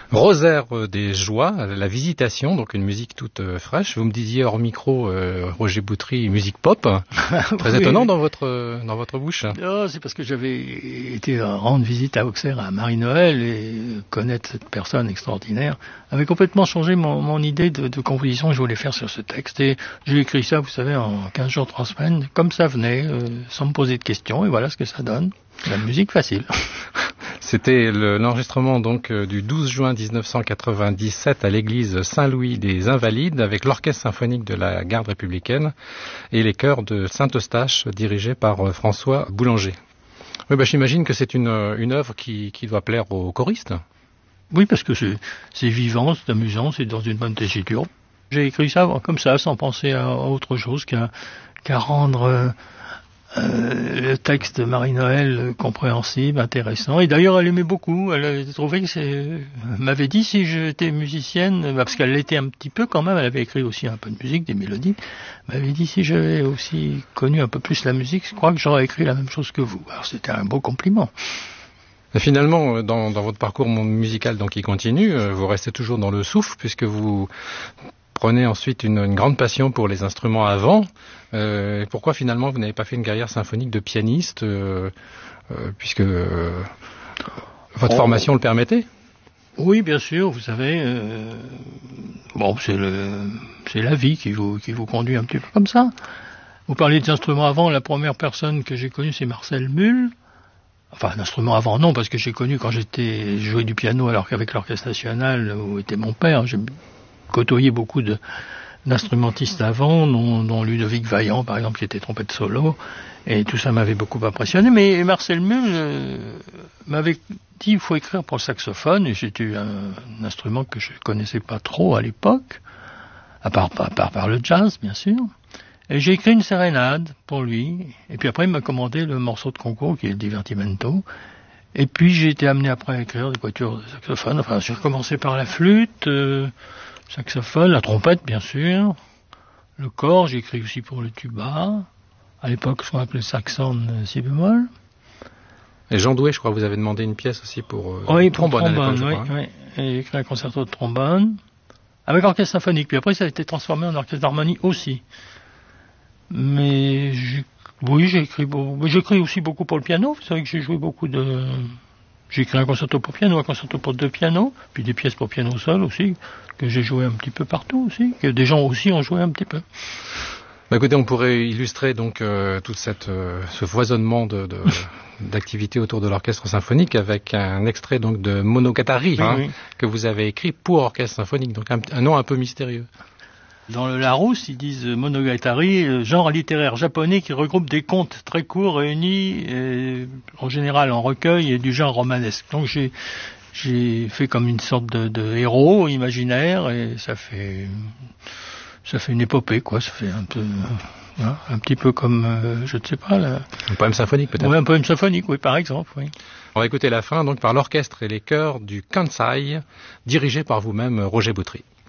Rosaire des joies, la visitation, donc une musique toute fraîche. Vous me disiez hors micro, Roger Boutry, musique pop. Très étonnant dans votre bouche. Oh, c'est parce que j'avais été rendre visite à Auxerre à Marie-Noël et connaître cette personne extraordinaire avait complètement changé mon idée de composition que je voulais faire sur ce texte. Et j'ai écrit ça, vous savez, en 15 jours, 3 semaines, comme ça venait, sans me poser de questions, et voilà ce que ça donne. La musique facile. C'était l'enregistrement donc du 12 juin 1997 à l'église Saint-Louis des Invalides avec l'orchestre symphonique de la garde républicaine et les chœurs de Saint-Eustache dirigés par François Boulanger. Oui, j'imagine que c'est une œuvre qui doit plaire aux choristes. Oui, parce que c'est vivant, c'est amusant, c'est dans une bonne tessiture. J'ai écrit ça comme ça, sans penser à autre chose qu'à rendre le texte de Marie-Noël compréhensible, intéressant. Et d'ailleurs, elle aimait beaucoup. Elle avait trouvé m'avait dit si j'étais musicienne, parce qu'elle l'était un petit peu quand même, elle avait écrit aussi un peu de musique, des mélodies, m'avait dit si j'avais aussi connu un peu plus la musique, je crois que j'aurais écrit la même chose que vous. Alors c'était un beau compliment. Et finalement, dans votre parcours musical donc qui continue, vous restez toujours dans le souffle puisque vous prenez ensuite une grande passion pour les instruments à vent. Pourquoi finalement vous n'avez pas fait une carrière symphonique de pianiste puisque votre formation le permettait? Oui, bien sûr, vous savez, c'est la vie qui vous conduit un petit peu comme ça. Vous parlez des instruments à vent, la première personne que j'ai connue c'est Marcel Mull. Enfin, un instrument à vent non, parce que j'ai connu quand j'étais joué du piano alors qu'avec l'Orchestre National où était mon père, j'ai côtoyé beaucoup d'instrumentistes avant, dont Ludovic Vaillant, par exemple, qui était trompette solo, et tout ça m'avait beaucoup impressionné. Mais Marcel Mull m'avait dit il faut écrire pour le saxophone, et c'était un instrument que je connaissais pas trop à l'époque, à part le jazz, bien sûr. Et j'ai écrit une sérénade pour lui, et puis après il m'a commandé le morceau de concours qui est le Divertimento. Et puis j'ai été amené après à écrire des quatuors de saxophone. Enfin, j'ai commencé par la flûte, saxophone, la trompette bien sûr, le cor, j'ai écrit aussi pour le tuba, à l'époque ce qu'on appelait saxone si bémol. Et Jean Doué, je crois, vous avez demandé une pièce aussi pour trombone à l'époque, je crois. Oui. Et j'ai écrit un concerto de trombone, avec orchestre symphonique, puis après ça a été transformé en orchestre d'harmonie aussi. Mais j'écris aussi beaucoup pour le piano, vous savez que j'ai joué j'ai écrit un concerto pour piano, un concerto pour 2 pianos, puis des pièces pour piano seul aussi, que j'ai joué un petit peu partout aussi, que des gens aussi ont joué un petit peu. Écoutez, on pourrait illustrer donc toute ce foisonnement d'activités autour de l'orchestre symphonique avec un extrait donc de Monogatari oui. Que vous avez écrit pour orchestre symphonique, donc un nom un peu mystérieux. Dans le Larousse, ils disent Monogatari, genre littéraire japonais qui regroupe des contes très courts réunis, en général en recueil et du genre romanesque. Donc j'ai fait comme une sorte de héros imaginaire et ça fait une épopée, quoi. Ça fait un petit peu comme, je ne sais pas, un poème symphonique peut-être. Oui, un poème symphonique, oui, par exemple, oui. On va écouter la fin donc par l'orchestre et les chœurs du Kansai, dirigé par vous-même, Roger Boutry.